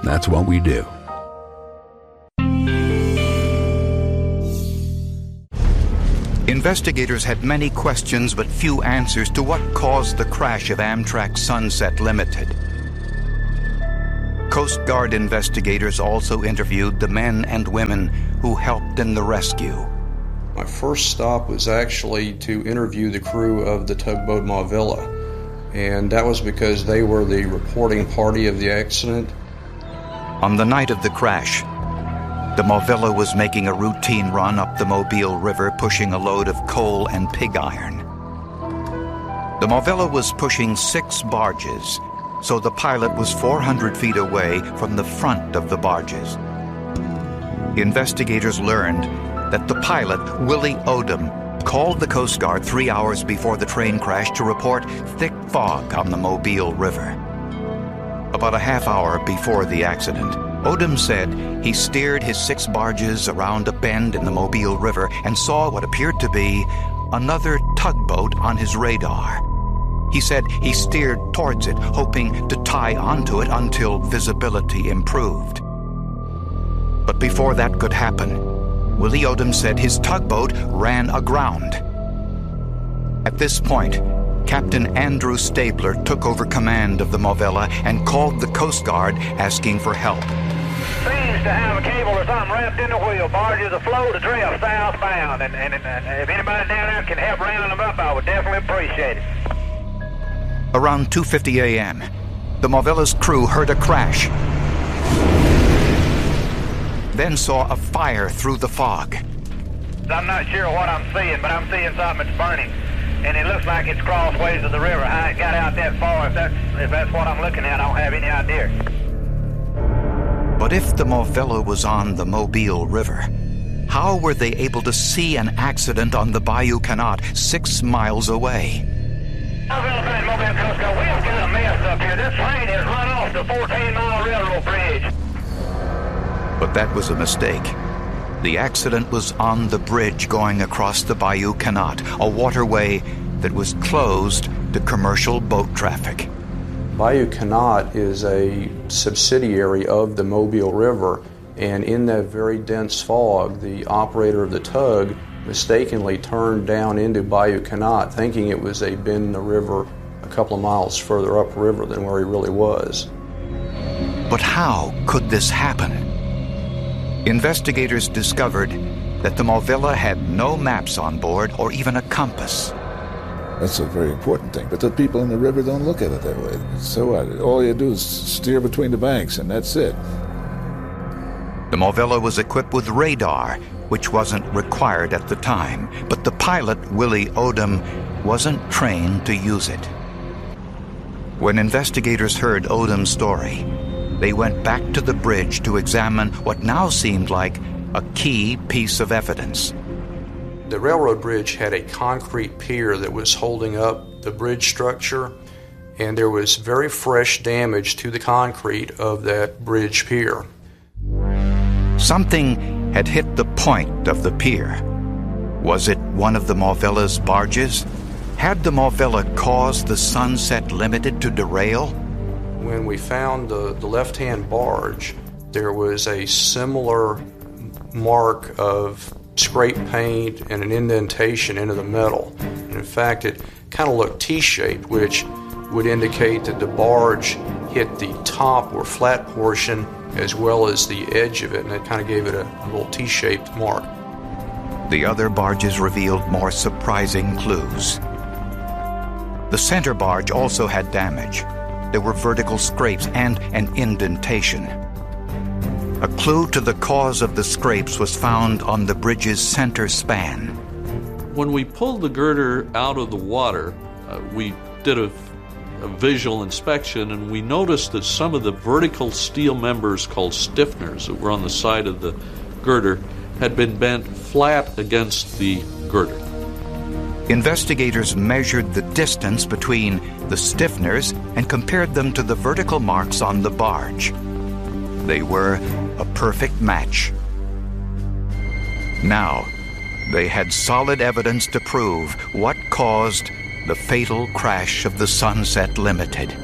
That's what we do. Investigators had many questions but few answers to what caused the crash of Amtrak Sunset Limited. Coast Guard investigators also interviewed the men and women who helped in the rescue. My first stop was actually to interview the crew of the tugboat Mauvilla, and that was because they were the reporting party of the accident. On the night of the crash, the Mauvilla was making a routine run up the Mobile River, pushing a load of coal and pig iron. The Mauvilla was pushing 6 barges, so the pilot was 400 feet away from the front of the barges. Investigators learned that the pilot, Willie Odom, called the Coast Guard 3 hours before the train crash to report thick fog on the Mobile River. About a half hour before the accident, Odom said he steered his 6 barges around a bend in the Mobile River and saw what appeared to be another tugboat on his radar. He said he steered towards it, hoping to tie onto it until visibility improved. But before that could happen, Willie Odom said his tugboat ran aground. At this point, Captain Andrew Stabler took over command of the Mauvilla and called the Coast Guard asking for help. Seems to have a cable or something wrapped in the wheel. Barges afloat, adrift southbound. And if anybody down there can help round them up, I would definitely appreciate it. Around 2:50 a.m., the Mauvilla's crew heard a crash, then saw a fire through the fog. I'm not sure what I'm seeing, but I'm seeing something that's burning. And it looks like it's crossways of the river. How it got out that far, if that's what I'm looking at, I don't have any idea. But if the Mauvilla was on the Mobile River, how were they able to see an accident on the Bayou Canot 6 miles away? Mobile Coast Guard, we have got a mess up here. This train has run off the 14-mile railroad bridge. But that was a mistake. The accident was on the bridge going across the Bayou Canot, a waterway that was closed to commercial boat traffic. Bayou Canot is a subsidiary of the Mobile River, and in that very dense fog, the operator of the tug mistakenly turned down into Bayou Canot, thinking it was a bend in the river a couple of miles further upriver than where he really was. But how could this happen? Investigators discovered that the Mauvilla had no maps on board or even a compass. That's a very important thing, but the people in the river don't look at it that way. So all you do is steer between the banks, and that's it. The Mauvilla was equipped with radar, which wasn't required at the time, but the pilot, Willie Odom, wasn't trained to use it. When investigators heard Odom's story, they went back to the bridge to examine what now seemed like a key piece of evidence. The railroad bridge had a concrete pier that was holding up the bridge structure, and there was very fresh damage to the concrete of that bridge pier. Something had hit the point of the pier. Was it one of the Mauvilla's barges? Had the Mauvilla caused the Sunset Limited to derail? When we found the left-hand barge, there was a similar mark of scrape paint and an indentation into the metal. And in fact, it kind of looked T-shaped, which would indicate that the barge hit the top or flat portion as well as the edge of it, and it kind of gave it a little T-shaped mark. The other barges revealed more surprising clues. The center barge also had damage. There were vertical scrapes and an indentation. A clue to the cause of the scrapes was found on the bridge's center span. When we pulled the girder out of the water, we did a visual inspection, and we noticed that some of the vertical steel members called stiffeners that were on the side of the girder had been bent flat against the girder. Investigators measured the distance between the stiffeners and compared them to the vertical marks on the barge. They were a perfect match. Now, they had solid evidence to prove what caused the fatal crash of the Sunset Limited.